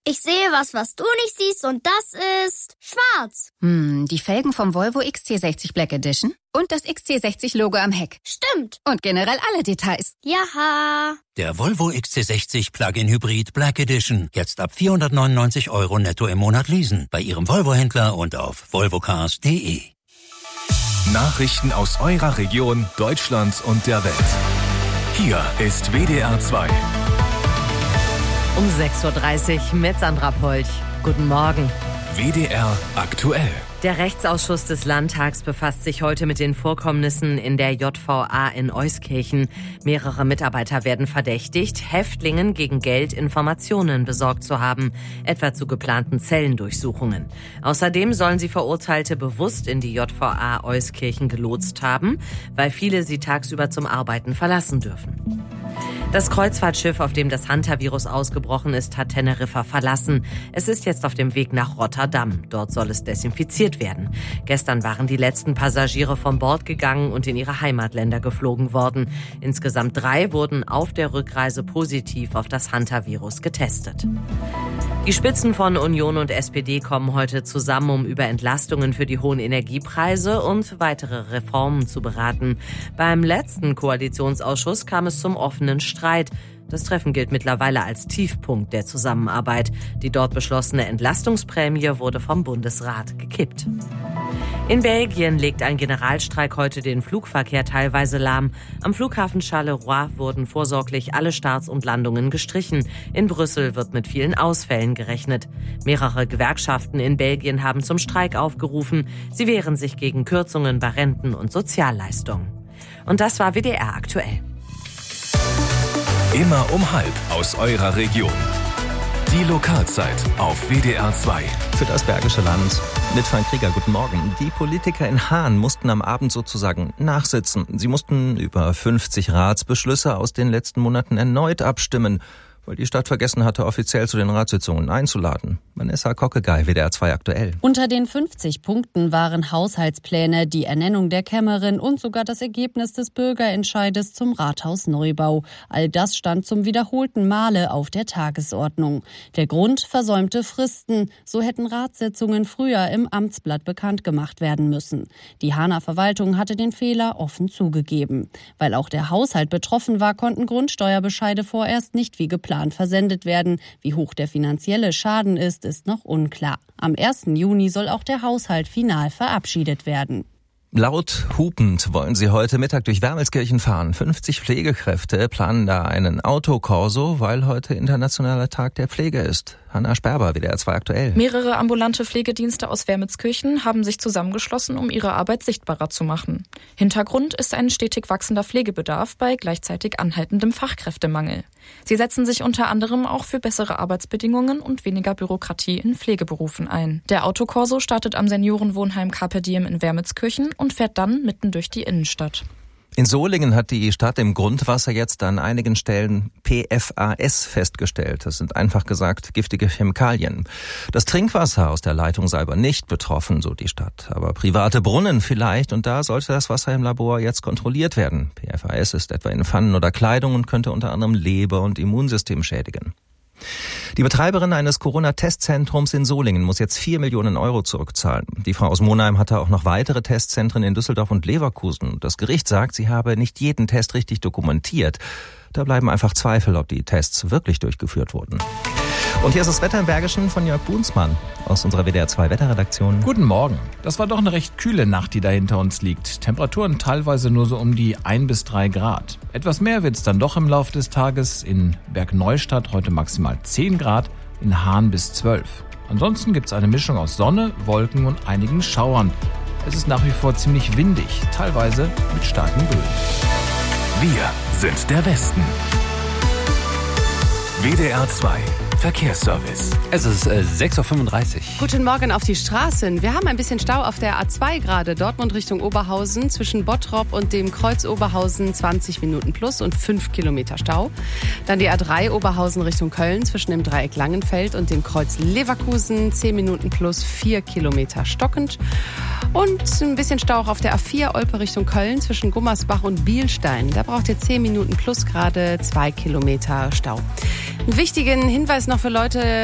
Ich sehe was du nicht siehst und das ist schwarz. Die Felgen vom Volvo XC60 Black Edition und das XC60-Logo am Heck. Stimmt. Und generell alle Details. Jaha. Der Volvo XC60 Plug-in Hybrid Black Edition. Jetzt ab 499 € netto im Monat leasen. Bei Ihrem Volvo-Händler und auf volvocars.de. Nachrichten aus eurer Region, Deutschland und der Welt. Hier ist WDR 2. Um 6.30 Uhr mit Sandra Polch. Guten Morgen. WDR aktuell. Der Rechtsausschuss des Landtags befasst sich heute mit den Vorkommnissen in der JVA in Euskirchen. Mehrere Mitarbeiter werden verdächtigt, Häftlingen gegen Geld Informationen besorgt zu haben, etwa zu geplanten Zellendurchsuchungen. Außerdem sollen sie Verurteilte bewusst in die JVA Euskirchen gelotst haben, weil viele sie tagsüber zum Arbeiten verlassen dürfen. Das Kreuzfahrtschiff, auf dem das Hantavirus ausgebrochen ist, hat Teneriffa verlassen. Es ist jetzt auf dem Weg nach Rotterdam. Dort soll es desinfiziert werden. Gestern waren die letzten Passagiere von Bord gegangen und in ihre Heimatländer geflogen worden. Insgesamt 3 wurden auf der Rückreise positiv auf das Hantavirus getestet. Die Spitzen von Union und SPD kommen heute zusammen, um über Entlastungen für die hohen Energiepreise und weitere Reformen zu beraten. Beim letzten Koalitionsausschuss kam es zum offenen Streit. Das Treffen gilt mittlerweile als Tiefpunkt der Zusammenarbeit. Die dort beschlossene Entlastungsprämie wurde vom Bundesrat gekippt. In Belgien legt ein Generalstreik heute den Flugverkehr teilweise lahm. Am Flughafen Charleroi wurden vorsorglich alle Starts und Landungen gestrichen. In Brüssel wird mit vielen Ausfällen gerechnet. Mehrere Gewerkschaften in Belgien haben zum Streik aufgerufen. Sie wehren sich gegen Kürzungen bei Renten und Sozialleistungen. Und das war WDR aktuell. Immer um 12 aus eurer Region. Die Lokalzeit auf WDR 2. Für das Bergische Land. Mit Frank Krieger, guten Morgen. Die Politiker in Hahn mussten am Abend sozusagen nachsitzen. Sie mussten über 50 Ratsbeschlüsse aus den letzten Monaten erneut abstimmen, weil die Stadt vergessen hatte, offiziell zu den Ratssitzungen einzuladen. Vanessa Kockegei, WDR 2 aktuell. Unter den 50 Punkten waren Haushaltspläne, die Ernennung der Kämmerin und sogar das Ergebnis des Bürgerentscheides zum Rathausneubau. All das stand zum wiederholten Male auf der Tagesordnung. Der Grund: versäumte Fristen. So hätten Ratssitzungen früher im Amtsblatt bekannt gemacht werden müssen. Die Hahner Verwaltung hatte den Fehler offen zugegeben. Weil auch der Haushalt betroffen war, konnten Grundsteuerbescheide vorerst nicht wie geplant versendet werden. Wie hoch der finanzielle Schaden ist noch unklar. Am 1. Juni soll auch der Haushalt final verabschiedet werden. Laut hupend wollen sie heute Mittag durch Wermelskirchen fahren. 50 Pflegekräfte planen da einen Autokorso, weil heute internationaler Tag der Pflege ist. Hanna Sperber, WDR 2 aktuell. Mehrere ambulante Pflegedienste aus Wermelskirchen haben sich zusammengeschlossen, um ihre Arbeit sichtbarer zu machen. Hintergrund ist ein stetig wachsender Pflegebedarf bei gleichzeitig anhaltendem Fachkräftemangel. Sie setzen sich unter anderem auch für bessere Arbeitsbedingungen und weniger Bürokratie in Pflegeberufen ein. Der Autokorso startet am Seniorenwohnheim Carpe Diem in Wermelskirchen und fährt dann mitten durch die Innenstadt. In Solingen hat die Stadt im Grundwasser jetzt an einigen Stellen PFAS festgestellt. Das sind einfach gesagt giftige Chemikalien. Das Trinkwasser aus der Leitung sei aber nicht betroffen, so die Stadt. Aber private Brunnen vielleicht, und da sollte das Wasser im Labor jetzt kontrolliert werden. PFAS ist etwa in Pfannen oder Kleidung und könnte unter anderem Leber und Immunsystem schädigen. Die Betreiberin eines Corona-Testzentrums in Solingen muss jetzt 4 Millionen € zurückzahlen. Die Frau aus Monheim hatte auch noch weitere Testzentren in Düsseldorf und Leverkusen. Das Gericht sagt, sie habe nicht jeden Test richtig dokumentiert. Da bleiben einfach Zweifel, ob die Tests wirklich durchgeführt wurden. Und hier ist das Wetter im Bergischen von Jörg Bunsmann aus unserer WDR 2 Wetterredaktion. Guten Morgen. Das war doch eine recht kühle Nacht, die da hinter uns liegt. Temperaturen teilweise nur so um die 1 bis 3 Grad. Etwas mehr wird es dann doch im Laufe des Tages. In Bergneustadt heute maximal 10 Grad, in Hahn bis 12. Ansonsten gibt es eine Mischung aus Sonne, Wolken und einigen Schauern. Es ist nach wie vor ziemlich windig, teilweise mit starken Böen. Wir sind der Westen. WDR 2 Verkehrsservice. Es ist 6.35 Uhr. Guten Morgen auf die Straßen. Wir haben ein bisschen Stau auf der A2 gerade. Dortmund Richtung Oberhausen. Zwischen Bottrop und dem Kreuz Oberhausen 20 Minuten plus und 5 Kilometer Stau. Dann die A3 Oberhausen Richtung Köln. Zwischen dem Dreieck Langenfeld und dem Kreuz Leverkusen 10 Minuten plus 4 Kilometer stockend. Und ein bisschen Stau auch auf der A4 Olpe Richtung Köln. Zwischen Gummersbach und Bielstein. Da braucht ihr 10 Minuten plus gerade 2 Kilometer Stau. Einen wichtigen Hinweis noch für Leute